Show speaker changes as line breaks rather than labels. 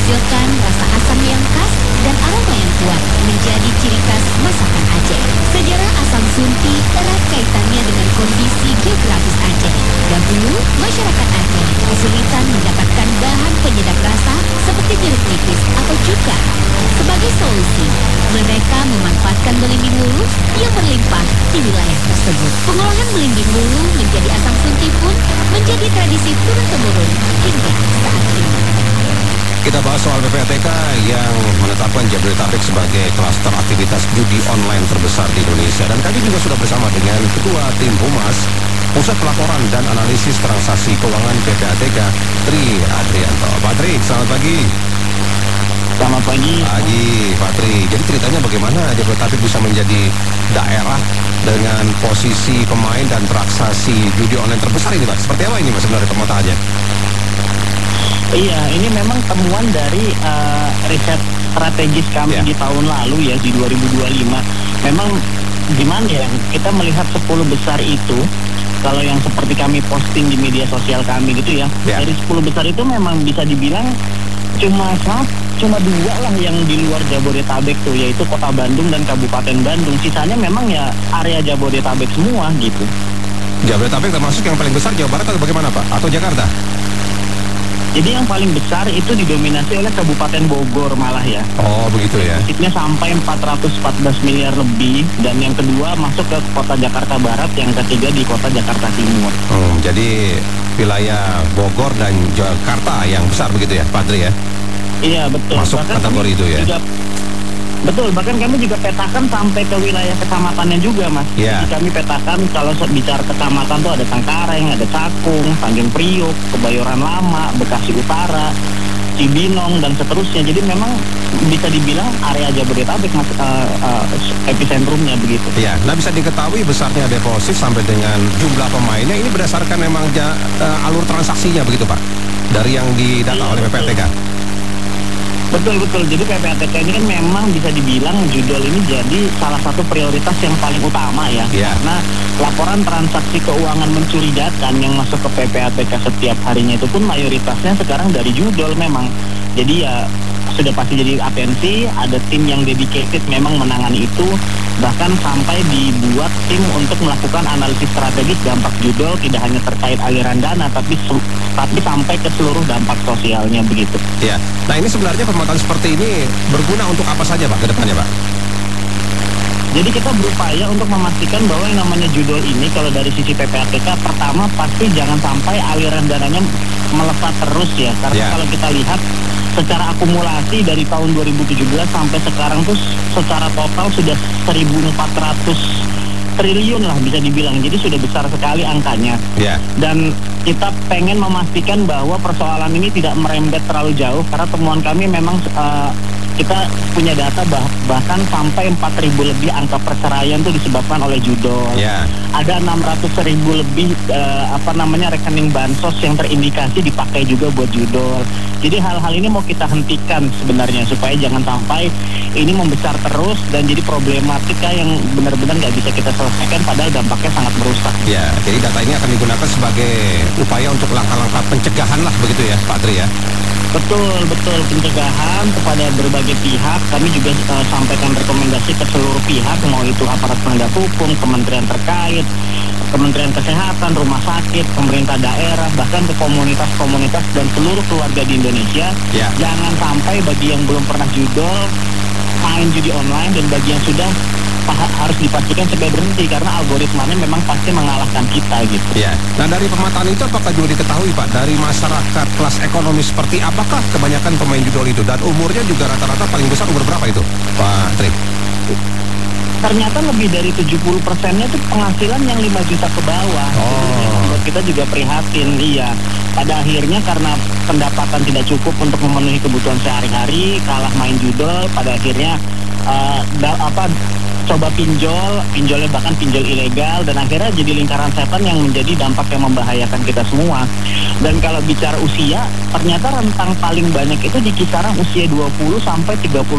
menghasilkan rasa asam yang khas dan aroma yang kuat menjadi ciri khas masakan Aceh. Sejarah asam sunti erat kaitannya dengan kondisi geografis Aceh. Dahulu, masyarakat Aceh kesulitan mendapatkan bahan penyedap rasa seperti jeruk nipis atau cuka. Sebagai solusi, mereka memanfaatkan belimbing wuluh yang berlimpah di wilayah tersebut. Pengolahan belimbing wuluh menjadi asam sunti pun menjadi tradisi turun-temurun hingga saat ini.
Kita bahas soal PPATK yang menetapkan Jabodetabek sebagai klaster aktivitas judi online terbesar di Indonesia. Dan kami juga sudah bersama dengan Ketua Tim Humas Pusat Pelaporan dan Analisis Transaksi Keuangan PPATK, Tri Adrianto. Pak Tri, selamat pagi.
Selamat pagi.
Pagi, Pak Tri. Jadi ceritanya bagaimana Jabodetabek bisa menjadi daerah dengan posisi pemain dan transaksi judi online terbesar ini, Pak? Seperti apa ini, Mas, sebenarnya pemetaannya?
Iya, ini memang temuan dari riset strategis kami di tahun lalu ya, di 2025. Memang gimana ya, kita melihat 10 besar itu, kalau yang seperti kami posting di media sosial kami gitu ya, dari 10 besar itu memang bisa dibilang cuma 2 lah yang di luar Jabodetabek tuh, yaitu Kota Bandung dan Kabupaten Bandung. Sisanya memang ya area Jabodetabek semua gitu.
Jabodetabek termasuk yang paling besar Jawa Barat atau bagaimana, Pak? Atau Jakarta?
Jadi yang paling besar itu didominasi oleh Kabupaten Bogor malah ya.
Oh begitu ya.
Depositnya sampai 414 miliar lebih. Dan yang kedua masuk ke Kota Jakarta Barat, yang ketiga di Kota Jakarta Timur.
Jadi wilayah Bogor dan Jakarta yang besar begitu ya, Pak Tri ya?
Iya betul.
Masuk
bahkan
kategori itu ya?
Betul, bahkan kami juga petakan sampai ke wilayah kecamatannya juga, Mas.
Yeah.
Jadi kami petakan kalau bicara kecamatan tuh ada Cengkareng, ada Cakung, Tanjung Priok, Kebayoran Lama, Bekasi Utara, Cibinong, dan seterusnya. Jadi memang bisa dibilang area Jabodetabek epicentrumnya begitu.
Iya, nah bisa diketahui besarnya deposit sampai dengan jumlah pemainnya ini berdasarkan memang alur transaksinya begitu, Pak? Dari yang didata oleh PPATK.
Betul. Jadi PPATK ini kan memang bisa dibilang judol ini jadi salah satu prioritas yang paling utama ya. Karena laporan transaksi keuangan mencurigakan yang masuk ke PPATK setiap harinya itu pun mayoritasnya sekarang dari judol memang. Jadi ya sudah pasti jadi atensi, ada tim yang dedicated memang menangani itu, bahkan sampai dibuat tim untuk melakukan analisis strategis dampak judol, tidak hanya terkait aliran dana, tapi sampai ke seluruh dampak sosialnya begitu.
Ya, nah ini sebenarnya pemetaan seperti ini berguna untuk apa saja, Pak, ke depannya, Pak?
Jadi kita berupaya untuk memastikan bahwa yang namanya judol ini, kalau dari sisi PPATK, pertama pasti jangan sampai aliran dananya melesat terus ya, karena kalau kita lihat secara akumulasi dari tahun 2017 sampai sekarang tuh secara total sudah 1.400 triliun lah bisa dibilang. Jadi sudah besar sekali angkanya. Dan kita pengen memastikan bahwa persoalan ini tidak merembet terlalu jauh, karena temuan kami memang kita punya data bahkan sampai 4.000 lebih angka perceraian itu disebabkan oleh judol. Ada 600.000 lebih rekening bansos yang terindikasi dipakai juga buat judol. Jadi hal-hal ini mau kita hentikan sebenarnya supaya jangan sampai ini membesar terus dan jadi problematika yang benar-benar nggak bisa kita selesaikan, padahal dampaknya sangat merusak.
Ya, jadi data ini akan digunakan sebagai upaya untuk langkah-langkah pencegahan lah begitu ya, Pak Tri ya?
Betul, pencegahan kepada berbagai pihak. Kami juga sampaikan rekomendasi ke seluruh pihak, mau itu aparat penegak hukum, kementerian terkait, Kementerian Kesehatan, rumah sakit, pemerintah daerah, bahkan ke komunitas-komunitas dan seluruh keluarga di Indonesia. Jangan sampai bagi yang belum pernah judol main judi online, dan bagi yang sudah harus dipastikan segera berhenti, karena algoritmanya memang pasti mengalahkan kita gitu.
Nah dari pemetaan itu apakah juga diketahui, Pak, dari masyarakat kelas ekonomi seperti apakah kebanyakan pemain judol itu, dan umurnya juga rata-rata paling besar umur berapa itu, Pak Tri?
Ternyata lebih dari 70%-nya itu penghasilan yang 5 juta ke bawah. Jadi kita juga prihatin, pada akhirnya karena pendapatan tidak cukup untuk memenuhi kebutuhan sehari-hari, kalah main judol, pada akhirnya coba pinjolnya bahkan pinjol ilegal, dan akhirnya jadi lingkaran setan yang menjadi dampak yang membahayakan kita semua. Dan kalau bicara usia, ternyata rentang paling banyak itu di kisaran usia 20 sampai 30